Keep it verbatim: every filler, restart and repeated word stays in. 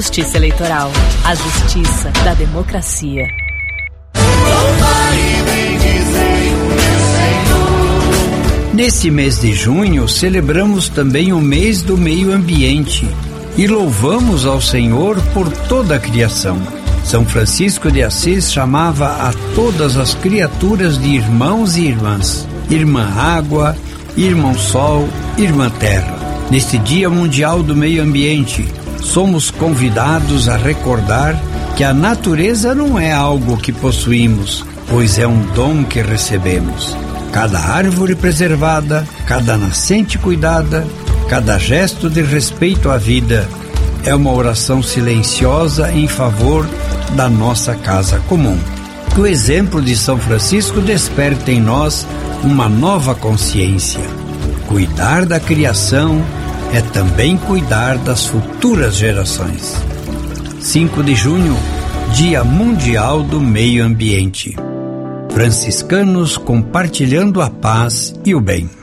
Justiça Eleitoral, a justiça da democracia. Nesse mês de junho, celebramos também o mês do meio ambiente e louvamos ao Senhor por toda a criação. São Francisco de Assis chamava a todas as criaturas de irmãos e irmãs, irmã água, irmão sol, irmã terra. Neste Dia Mundial do Meio Ambiente, somos convidados a recordar que a natureza não é algo que possuímos, pois é um dom que recebemos. Cada árvore preservada, cada nascente cuidada, cada gesto de respeito à vida é uma oração silenciosa em favor da nossa casa comum. Que o exemplo de São Francisco desperte em nós uma nova consciência. Cuidar da criação é também cuidar das futuras gerações. cinco de junho, Dia Mundial do Meio Ambiente. Franciscanos compartilhando a paz e o bem.